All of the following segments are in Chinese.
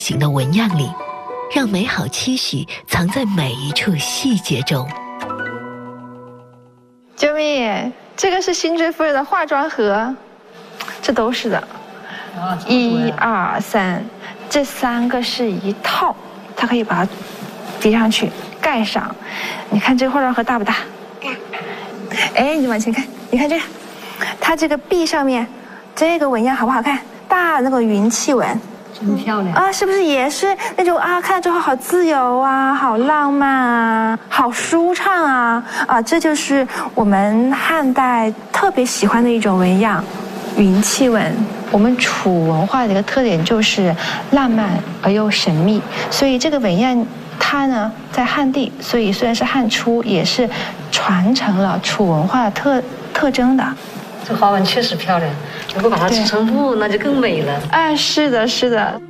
形的纹样里，让美好期许藏在每一处细节中。 救命！这个是辛追夫人的化妆盒，这都是的。1、2、3，这3个是一套，它可以把它叠上去盖上。你看这个化妆盒大不大？哎，你往前看，你看这个，它这个壁上面这个纹样好不好看？大那个云气纹。 真漂亮啊！是不是也是那种啊？看了之后好自由啊，好浪漫啊，好舒畅啊！啊，这就是我们汉代特别喜欢的一种纹样，云气纹。我们楚文化的一个特点就是浪漫而又神秘，所以这个纹样它呢在汉地，所以虽然是汉初，也是传承了楚文化的特征的。 这花纹确实漂亮，如果把它织成布，那就更美了。 哎，是的，是的。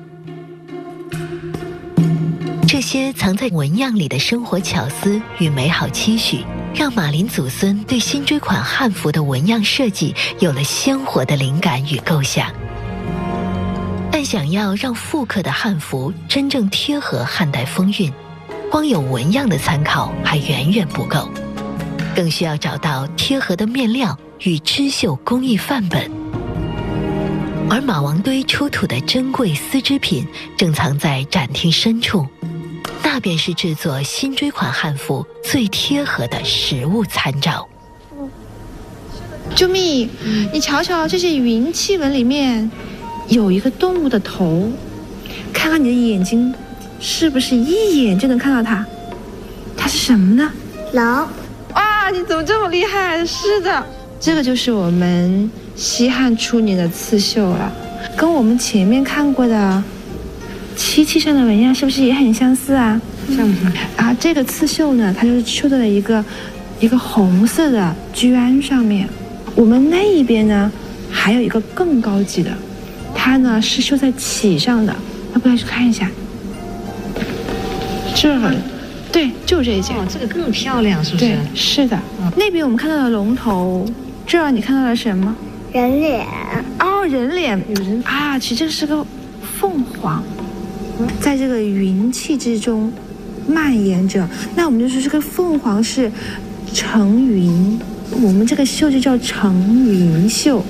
这些藏在纹样里的生活巧思与美好期许，让马林祖孙对辛追款汉服的纹样设计有了鲜活的灵感与构想。但想要让复刻的汉服真正贴合汉代风韵，光有纹样的参考还远远不够，更需要找到贴合的面料与织绣工艺范本。而马王堆出土的珍贵丝织品正藏在展厅深处，那便是制作辛追款汉服最贴合的实物参照。 救命！你瞧瞧这些云气纹里面有一个动物的头，看看你的眼睛是不是一眼就能看到它？它是什么呢？ 龙。 哇，你怎么这么厉害？是的，这个就是我们西汉初年的刺绣了，跟我们前面看过的漆器上的纹样是不是也很相似啊？啊，这个刺绣呢，它就是绣在了一个红色的绢上面。我们那一边呢，还有一个更高级的，它呢是绣在旗上的。要不要去看一下？这儿，对，就这一件。 哦，这个更漂亮，是不是？ 对，是的。那边我们看到了龙头，这儿你看到了什么？ 人脸。 哦，人脸。啊，其实这是个凤凰，在这个云气之中蔓延着。那我们就说这个凤凰是成云，我们这个绣就叫成云绣。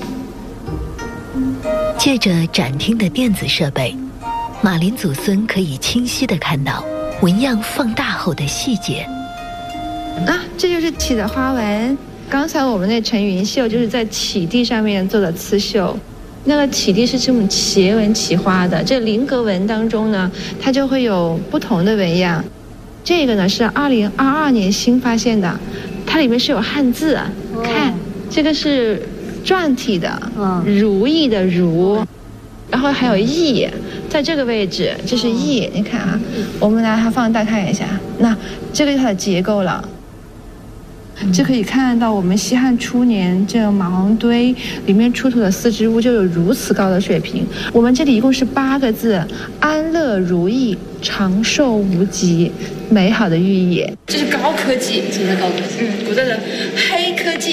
借着展厅的电子设备，马林祖孙可以清晰地看到纹样放大后的细节。 啊，这就是起的花纹。刚才我们那成云绣就是在起地上面做的刺绣，那个起地是这种斜纹起花的。这菱格纹当中呢，它就会有不同的纹样。这个呢是2022年新发现的，它里面是有汉字，看这个是篆体的，如意的如，然后还有意，在这个位置这是意。你看啊，我们拿它放大看一下，那这个是它的结构了。就可以看到我们西汉初年这个马王堆里面出土的丝织物就有如此高的水平。我们这里一共是8个字：安乐如意，长寿无极，美好的寓意。这是高科技， 真的高科技。 古代的黑科技。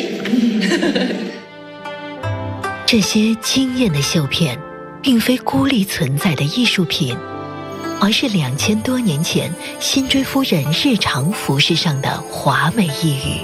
这些惊艳的绣片并非孤立存在的艺术品，而是2000多年前辛追夫人日常服饰上的华美一语。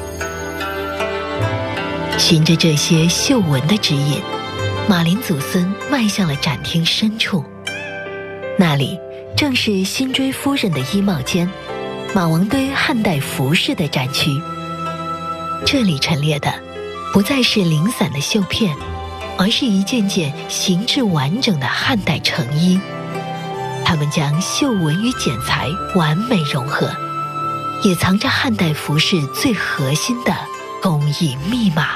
循着这些绣纹的指引，马林祖孙迈向了展厅深处，那里正是辛追夫人的衣帽间，马王堆汉代服饰的展区。这里陈列的不再是零散的绣片，而是一件件形制完整的汉代成衣。他们将绣纹与剪裁完美融合，也藏着汉代服饰最核心的工艺密码。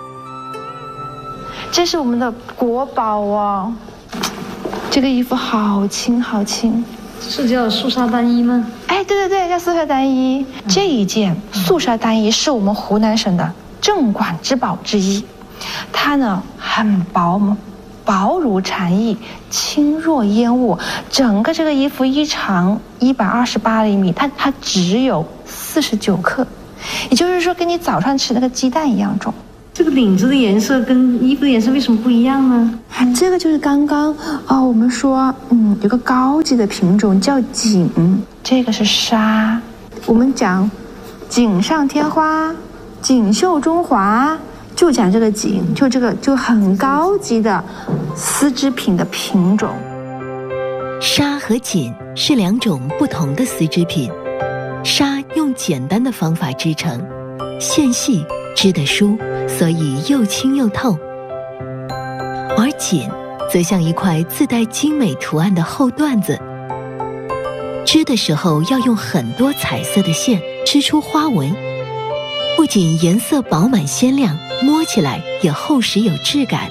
这是我们的国宝哦，这个衣服好轻好轻。 是叫素纱单衣吗？ 哎，对对对，叫素纱单衣。这一件素纱单衣是我们湖南省的镇馆之宝之一，它呢很薄，薄如蝉翼，轻若烟雾。整个这个衣服衣长128厘米，它只有49克，也就是说跟你早上吃那个鸡蛋一样重。 这个领子的颜色跟衣服的颜色为什么不一样呢？ 这个就是刚刚我们说有个高级的品种叫锦，这个是纱。我们讲锦上添花，锦绣中华，就讲这个锦，就很高级的丝织品的品种。 纱和锦是两种不同的丝织品，纱用简单的方法织成，线细织得疏，所以又轻又透。而锦则像一块自带精美图案的厚缎子，织的时候要用很多彩色的线织出花纹，不仅颜色饱满鲜亮，摸起来也厚实有质感。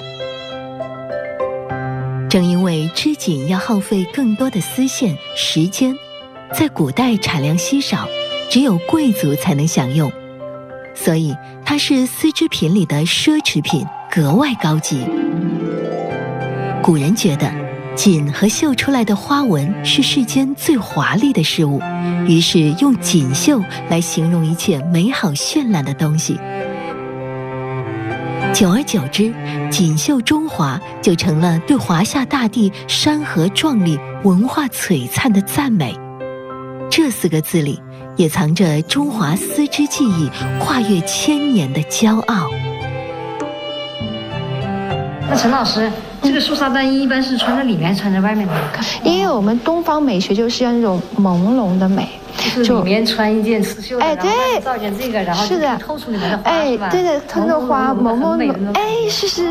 正因为织锦要耗费更多的丝线、时间，在古代产量稀少，只有贵族才能享用，所以它是丝织品里的奢侈品，格外高级。古人觉得锦和绣出来的花纹是世间最华丽的事物，于是用锦绣来形容一切美好绚烂的东西。久而久之，锦绣中华就成了对华夏大地山河壮丽、文化璀璨的赞美。这4个字里也藏着中华丝织技艺跨越千年的骄傲。 那陈老师，这个素纱单衣一般是穿在里面，穿在外面的？ 因为我们东方美学就是要那种朦胧的美， 就是里面穿一件刺绣的， 对， 然后造一件这个，然后就透出里面的花，是吧？ 对的，透的花朦胧的，是。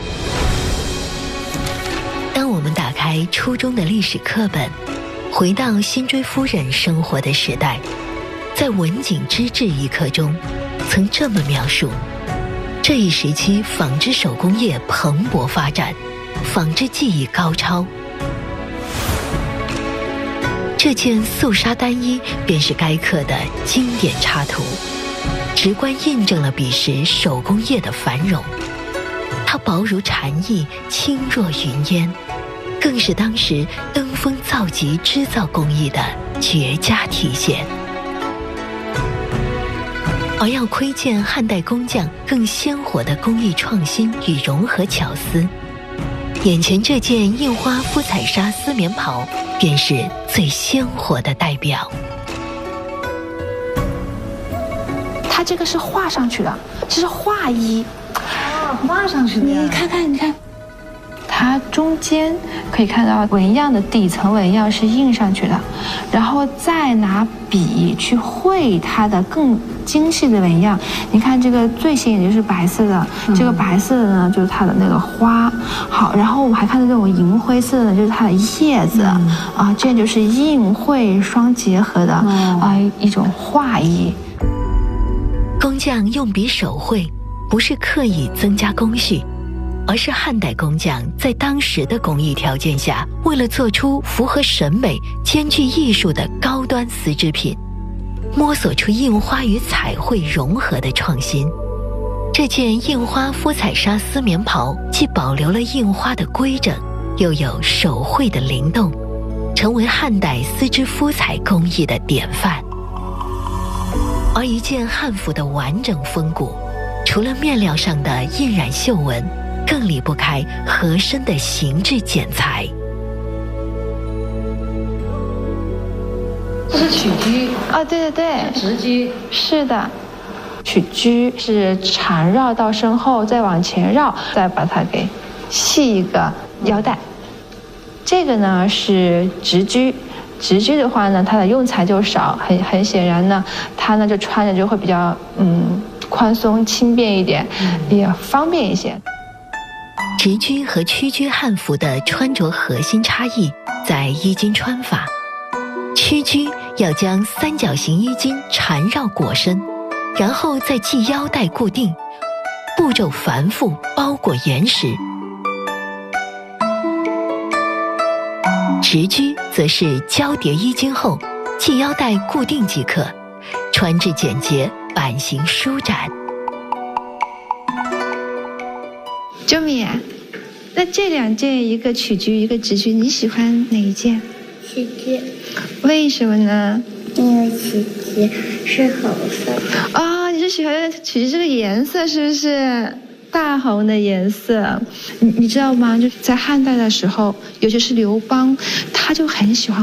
当我们打开初中的历史课本，回到辛追夫人生活的时代，在文景之治一课中，曾这么描述：这一时期纺织手工业蓬勃发展，纺织技艺高超。这件素纱单衣便是该课的经典插图，直观印证了彼时手工业的繁荣。它薄如蝉翼，轻若云烟，更是当时登峰造极织造工艺的绝佳体现。而要窥见汉代工匠更鲜活的工艺创新与融合巧思，眼前这件印花敷彩纱丝棉袍便是最鲜活的代表。 它这个是画上去的，这是画衣画上去的。 你看，它中间可以看到纹样的底层纹样是印上去的，然后再拿笔去绘它的更精细的纹样。你看这个最显眼就是白色的，这个白色的呢就是它的那个花。好，然后我们还看到这种银灰色的就是它的叶子这就是印绘双结合的一种画意。 工匠用笔手绘，不是刻意增加工序，而是汉代工匠在当时的工艺条件下，为了做出符合审美、兼具艺术的高端丝织品，摸索出印花与彩绘融合的创新。这件印花敷彩纱丝棉袍既保留了印花的规整，又有手绘的灵动，成为汉代丝织敷彩工艺的典范。而一件汉服的完整风骨，除了面料上的印染绣纹，更离不开合身的形制剪裁。 这是曲裾对， 直裾， 是的。曲裾是缠绕到身后，再往前绕，再把它给系一个腰带。这个呢是直裾，直裾的话呢，它的用材就少，很显然呢，它呢就穿着就会比较宽松轻便一点，也方便一些。 直裾和屈裾汉服的穿着核心差异在衣襟穿法。屈裾要将三角形衣襟缠绕裹身，然后再系腰带固定，步骤繁复，包裹严实。直裾则是交叠衣襟后，系腰带固定即可，穿制简洁，版型舒展。 周敏，那这两件，一个曲裾，一个直裾，你喜欢哪一件？ 曲裾。 为什么呢？ 因为曲裾是红色的。 你是喜欢曲裾这个颜色是不是？ 大红的颜色。你知道吗？就在汉代的时候，尤其是刘邦，他就很喜欢